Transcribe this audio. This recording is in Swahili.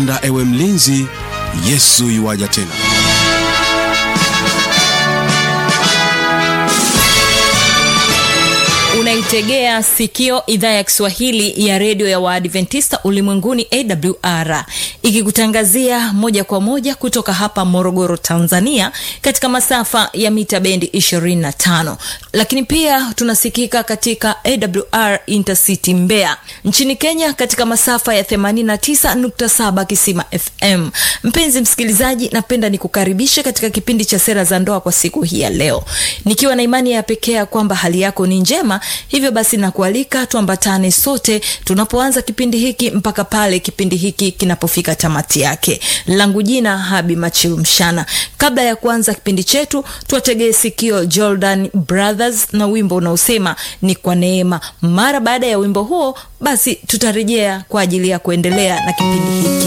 Panda ewe mlinzi, Yesu yuaja tena. Unaitegea sikio idhaa ya Kiswahili ya redio ya Waadventista Ulimwenguni AWR, ikikutangazia moja kwa moja kutoka hapa Morogoro, Tanzania, katika masafa ya mita bendi 25. Lakini pia tunasikika katika AWR Intercity Mbeya. Nchini Kenya katika masafa ya 89.7 Kisima FM. Mpenzi msikilizaji, napenda nikukaribishe katika kipindi cha Sera za Ndoa kwa siku hii ya leo, nikiwa na imani ya pekee kwamba hali yako ni njema. Hivyo basi nakualika tuambatane sote tunapoanza kipindi hiki mpaka pale kipindi hiki kinapofika tamati yake. Langu jina Habi Machilu Mshana. Kabla ya kuanza kipindi chetu, tuwategee sikio Jordan Brothers na wimbo unaosema ni kwa neema. Mara baada ya wimbo huo, basi tutarejea kwa ajili ya kuendelea na kipindi hiki.